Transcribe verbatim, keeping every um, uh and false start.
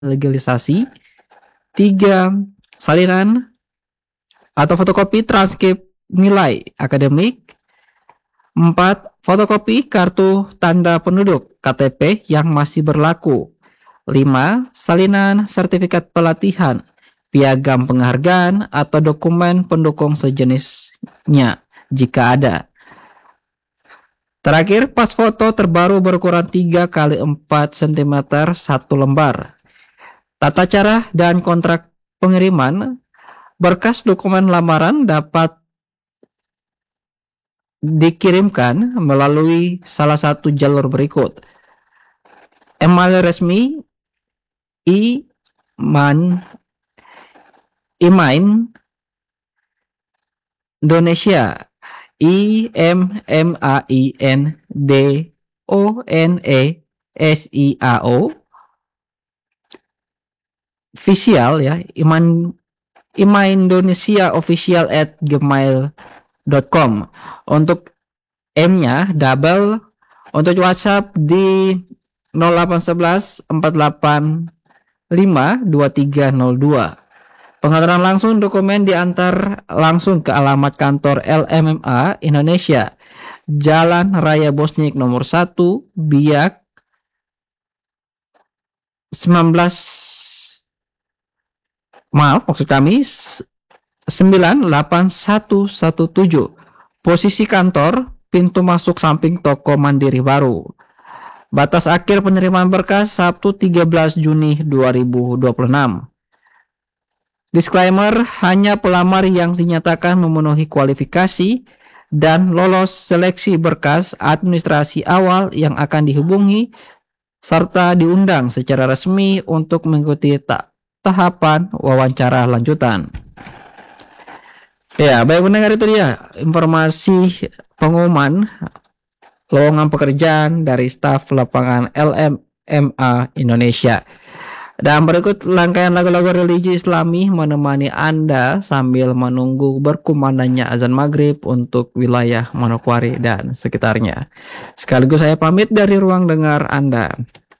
legalisasi. Tiga, salinan atau fotokopi transkrip nilai akademik. Empat, fotokopi kartu tanda penduduk K T P yang masih berlaku. Lima, salinan sertifikat pelatihan, piagam penghargaan atau dokumen pendukung sejenisnya jika ada. Terakhir, pas foto terbaru berukuran tiga kali empat sentimeter satu lembar. Tata cara dan kontrak pengiriman. Berkas dokumen lamaran dapat dikirimkan melalui salah satu jalur berikut. Email resmi iman imain Indonesia I M M A I N D O N E S I A O official ya, iman imain Indonesia official at gmail dot com. Untuk M-nya double. Untuk WhatsApp di nol delapan satu satu empat delapan lima dua tiga nol dua. Pengaturan langsung dokumen diantar langsung ke alamat kantor L M M A Indonesia, Jalan Raya Bosnik nomor satu, Biak sembilan belas maaf maksud kami sembilan delapan satu satu tujuh. Posisi kantor pintu masuk samping toko Mandiri Baru. Batas akhir penerimaan berkas Sabtu tiga belas Juni dua ribu dua puluh enam. Disclaimer, hanya pelamar yang dinyatakan memenuhi kualifikasi dan lolos seleksi berkas administrasi awal yang akan dihubungi serta diundang secara resmi untuk mengikuti ta- tahapan wawancara lanjutan. Ya, baik pendengar, itu dia informasi pengumuman lowongan pekerjaan dari staf lapangan L M M A Indonesia. Dan berikut rangkaian lagu-lagu religi Islami menemani Anda sambil menunggu berkumandangnya azan maghrib untuk wilayah Manokwari dan sekitarnya. Sekaligus saya pamit dari ruang dengar Anda.